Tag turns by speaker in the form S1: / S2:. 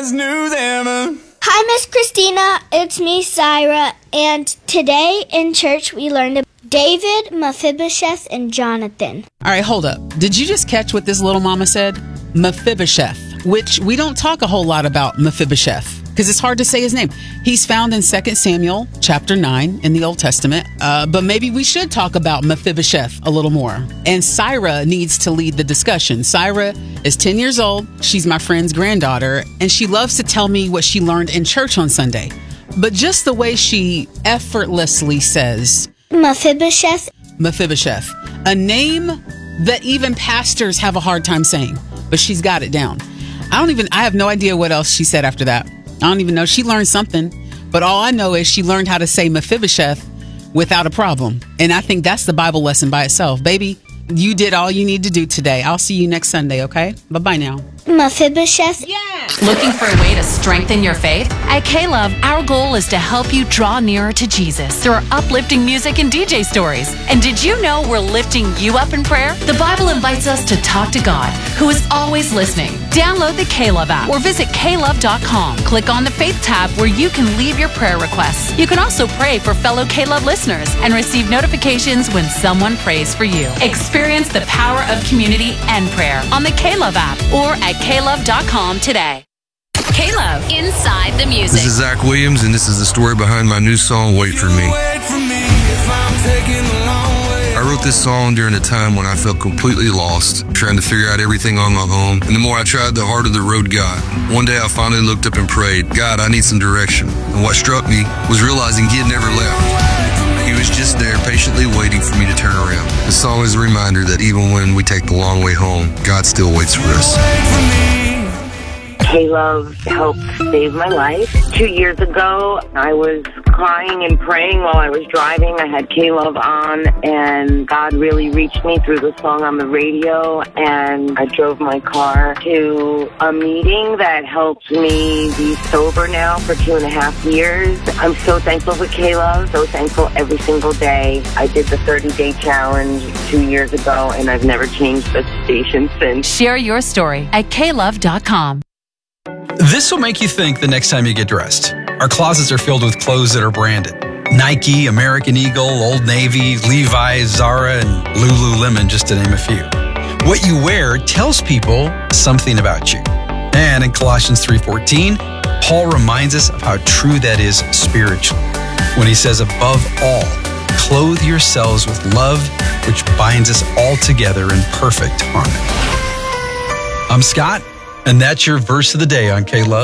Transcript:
S1: best news ever.
S2: Hi, Miss Christina. It's me, Syra. And today in church we learned about David, Mephibosheth, and Jonathan.
S3: All right, hold up. Did you just catch what this little mama said? Mephibosheth, which we don't talk a whole lot about Mephibosheth because it's hard to say his name. He's found in 2 Samuel chapter 9 in the Old Testament, but maybe we should talk about Mephibosheth a little more. And Syra needs to lead the discussion. Syra is 10 years old. She's my friend's granddaughter, and she loves to tell me what she learned in church on Sunday. But just the way she effortlessly says
S2: Mephibosheth,
S3: a name that even pastors have a hard time saying, but she's got it down. I have no idea what else she said after that. I don't even know. She learned something, but all I know is she learned how to say Mephibosheth without a problem. And I think that's the Bible lesson by itself. Baby, you did all you need to do today. I'll see you next Sunday, okay? Bye-bye now.
S2: Mephibosheth.
S3: Yeah.
S4: Looking for a way to strengthen your faith? At K-Love, our goal is to help you draw nearer to Jesus through our uplifting music and DJ stories. And did you know we're lifting you up in prayer? The Bible invites us to talk to God, who is always listening. Download the K-Love app or visit klove.com. Click on the Faith tab where you can leave your prayer requests. You can also pray for fellow K-Love listeners and receive notifications when someone prays for you. Experience the power of community and prayer on the K-Love app or at klove.com today. K-Love, Inside the Music.
S5: This is Zach Williams, and this is the story behind my new song, Wait For Me. I wrote this song during a time when I felt completely lost, trying to figure out everything on my own. And the more I tried, the harder the road got. One day I finally looked up and prayed, God, I need some direction. And what struck me was realizing he had never left. He was just there patiently waiting for me to turn around. The song is a reminder that even when we take the long way home, God still waits for us.
S6: K-Love helped save my life. 2 years ago, I was crying and praying while I was driving. I had K-Love on, and God really reached me through the song on the radio, and I drove my car to a meeting that helped me be sober now for 2.5 years. I'm so thankful for K-Love, so thankful every single day. I did the 30-day challenge 2 years ago, and I've never changed the station since.
S4: Share your story at klove.com.
S7: This will make you think the next time you get dressed. Our closets are filled with clothes that are branded. Nike, American Eagle, Old Navy, Levi's, Zara, and Lululemon, just to name a few. What you wear tells people something about you. And in Colossians 3:14, Paul reminds us of how true that is spiritually, when he says, above all, clothe yourselves with love, which binds us all together in perfect harmony. I'm Scott, and that's your verse of the day on K-Love.